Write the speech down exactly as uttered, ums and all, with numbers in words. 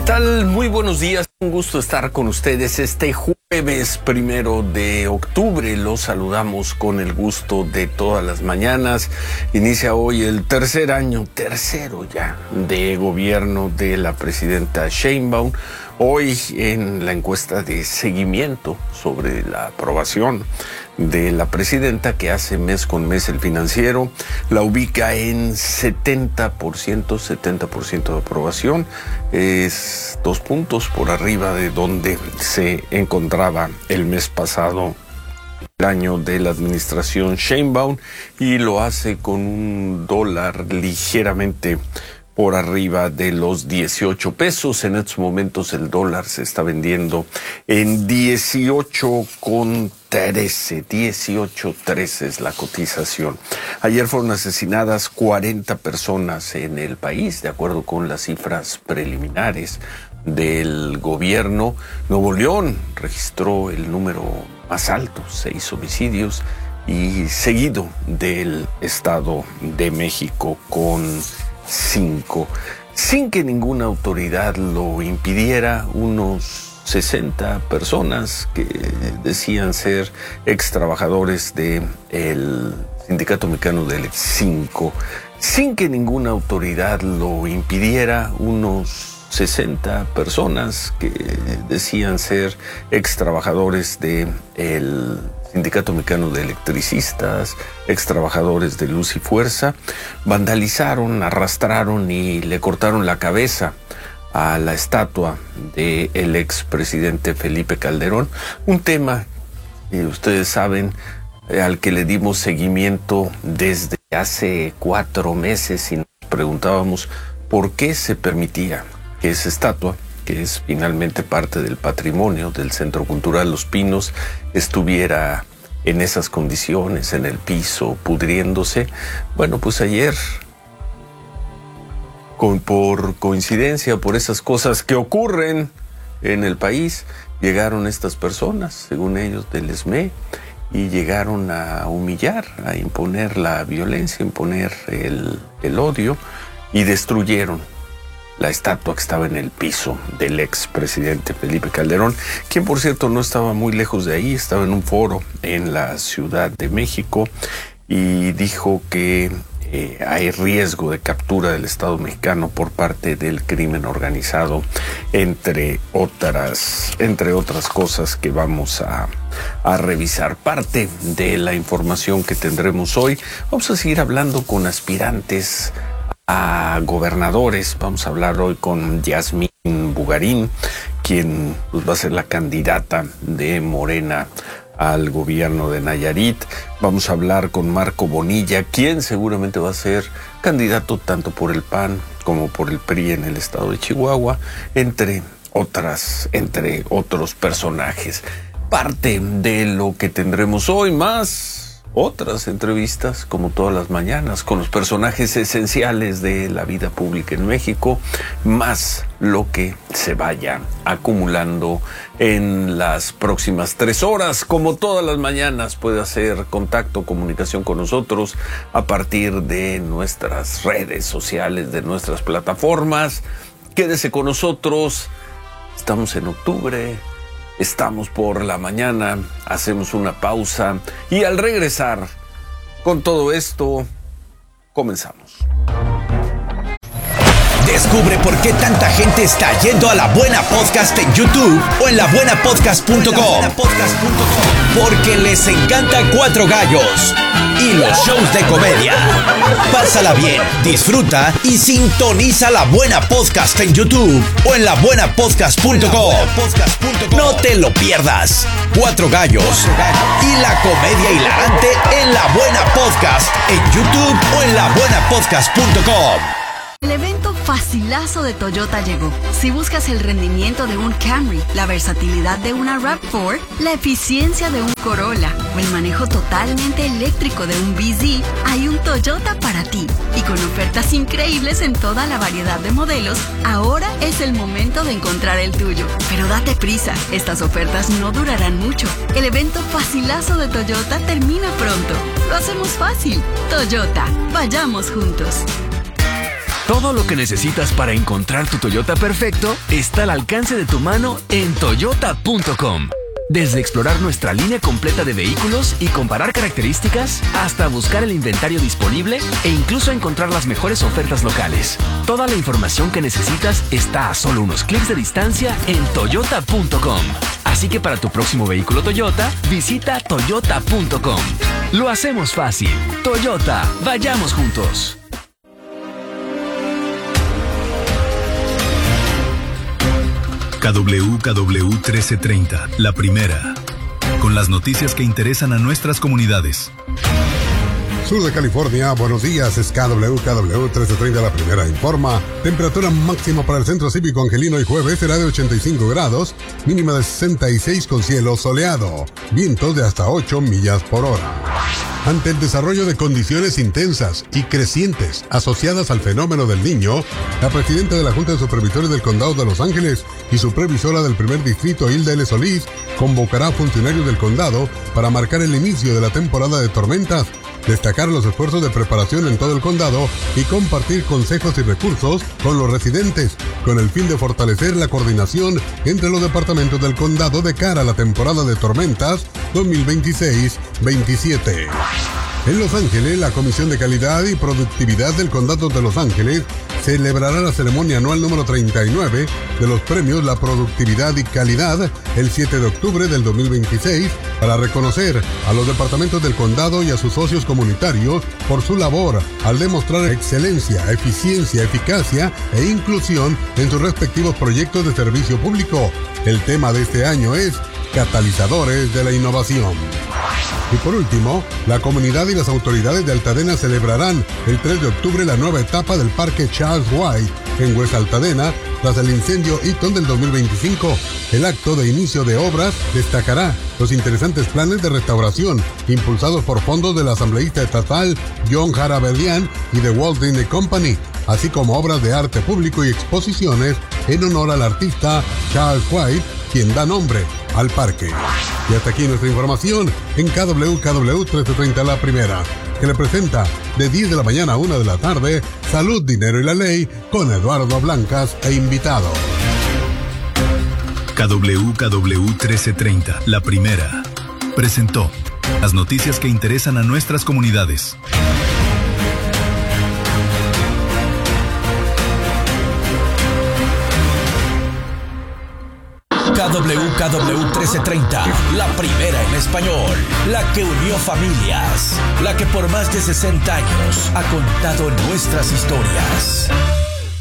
tal? Muy buenos días, un gusto estar con ustedes este jueves primero de octubre. Los saludamos con el gusto de todas las mañanas. Inicia hoy el tercer año, tercero ya, de gobierno de la presidenta Sheinbaum. Hoy en la encuesta de seguimiento sobre la aprobación de la presidenta, que hace mes con mes el Financiero, la ubica en setenta por ciento, setenta por ciento de aprobación. Es dos puntos por arriba de donde se encontraba el mes pasado, el año de la administración Sheinbaum, y lo hace con un dólar ligeramente por arriba de los dieciocho pesos. En estos momentos el dólar se está vendiendo en dieciocho con trece, dieciocho trece es la cotización. Ayer fueron asesinadas cuarenta personas en el país, de acuerdo con las cifras preliminares del gobierno. Nuevo León registró el número más alto, seis homicidios, y seguido del Estado de México con cinco. Sin que ninguna autoridad lo impidiera, unos sesenta personas que decían ser ex trabajadores del Sindicato Mexicano del cinco. Sin que ninguna autoridad lo impidiera, unos sesenta personas que decían ser ex trabajadores del Sindicato Mexicano de Electricistas, ex trabajadores de Luz y Fuerza, vandalizaron, arrastraron y le cortaron la cabeza a la estatua del expresidente Felipe Calderón. Un tema que ustedes saben, al que le dimos seguimiento desde hace cuatro meses y nos preguntábamos por qué se permitía que esa estatua, que es finalmente parte del patrimonio del Centro Cultural Los Pinos, estuviera en esas condiciones, en el piso, pudriéndose. Bueno, pues ayer, con, por coincidencia, por esas cosas que ocurren en el país, llegaron estas personas, según ellos, del E S M E, y llegaron a humillar, a imponer la violencia, imponer el, el odio, y destruyeron la estatua que estaba en el piso del expresidente Felipe Calderón, quien por cierto no estaba muy lejos de ahí, estaba en un foro en la Ciudad de México y dijo que eh, hay riesgo de captura del Estado mexicano por parte del crimen organizado, entre otras, entre otras cosas que vamos a, a revisar. Parte de la información que tendremos hoy, vamos a seguir hablando con aspirantes a gobernadores. Vamos a hablar hoy con Yasmín Bugarín, quien pues, va a ser la candidata de Morena al gobierno de Nayarit. Vamos a hablar con Marco Bonilla, quien seguramente va a ser candidato tanto por el P A N como por el P R I en el estado de Chihuahua, entre otras, entre otros personajes. Parte de lo que tendremos hoy, más otras entrevistas, como todas las mañanas, con los personajes esenciales de la vida pública en México, más lo que se vaya acumulando en las próximas tres horas. Como todas las mañanas, puede hacer contacto, comunicación con nosotros a partir de nuestras redes sociales, de nuestras plataformas. Quédese con nosotros. Estamos en octubre. Estamos por la mañana, hacemos una pausa y al regresar con todo esto, comenzamos. Descubre por qué tanta gente está yendo a La Buena Podcast en YouTube o en la buena podcast punto com. Porque les encanta Cuatro Gallos y los shows de comedia. Pásala bien, disfruta y sintoniza La Buena Podcast en YouTube o en la buena podcast punto com. No te lo pierdas. Cuatro Gallos y la comedia hilarante en La Buena Podcast en YouTube o en la buena podcast punto com. El evento facilazo de Toyota llegó. Si buscas el rendimiento de un Camry, la versatilidad de una RAV cuatro, la eficiencia de un Corolla o el manejo totalmente eléctrico de un B Z, hay un Toyota para ti. Y con ofertas increíbles en toda la variedad de modelos, ahora es el momento de encontrar el tuyo. Pero date prisa, estas ofertas no durarán mucho. El evento facilazo de Toyota termina pronto. Lo hacemos fácil. Toyota, vayamos juntos. Todo lo que necesitas para encontrar tu Toyota perfecto está al alcance de tu mano en toyota punto com. Desde explorar nuestra línea completa de vehículos y comparar características, hasta buscar el inventario disponible e incluso encontrar las mejores ofertas locales. Toda la información que necesitas está a solo unos clics de distancia en toyota punto com. Así que para tu próximo vehículo Toyota, visita toyota punto com. Lo hacemos fácil. Toyota, vayamos juntos. K W K W trece treinta, la primera, con las noticias que interesan a nuestras comunidades. Sur de California, buenos días, es K W K W trece treinta, la primera informa. Temperatura máxima para el Centro Cívico Angelino hoy jueves será de ochenta y cinco grados, mínima de sesenta y seis con cielo soleado, vientos de hasta ocho millas por hora. Ante el desarrollo de condiciones intensas y crecientes asociadas al fenómeno del Niño, la presidenta de la Junta de Supervisores del Condado de Los Ángeles y supervisora del primer distrito, Hilda L. Solís, convocará a funcionarios del condado para marcar el inicio de la temporada de tormentas, destacar los esfuerzos de preparación en todo el condado y compartir consejos y recursos con los residentes, con el fin de fortalecer la coordinación entre los departamentos del condado de cara a la temporada de tormentas dos mil veintiséis veintisiete. En Los Ángeles, la Comisión de Calidad y Productividad del Condado de Los Ángeles celebrará la ceremonia anual número treinta y nueve de los premios La Productividad y Calidad el siete de octubre del dos mil veintiséis para reconocer a los departamentos del condado y a sus socios comunitarios por su labor al demostrar excelencia, eficiencia, eficacia e inclusión en sus respectivos proyectos de servicio público. El tema de este año es Catalizadores de la Innovación. Y por último, la comunidad y las autoridades de Altadena celebrarán el tres de octubre la nueva etapa del Parque Charles White en West Altadena tras el incendio Eaton del dos mil veinticinco. El acto de inicio de obras destacará los interesantes planes de restauración impulsados por fondos del asambleísta estatal John Harabedian y The Walt Disney Company, así como obras de arte público y exposiciones en honor al artista Charles White, quien da nombre al parque. Y hasta aquí nuestra información en K W K W trece treinta, la primera, que le presenta de diez de la mañana a una de la tarde Salud, Dinero y la Ley con Eduardo Blancas e invitado. K W K W trece treinta, la primera, presentó las noticias que interesan a nuestras comunidades. K W K W trece treinta, la primera en español, la que unió familias, la que por más de sesenta años ha contado nuestras historias.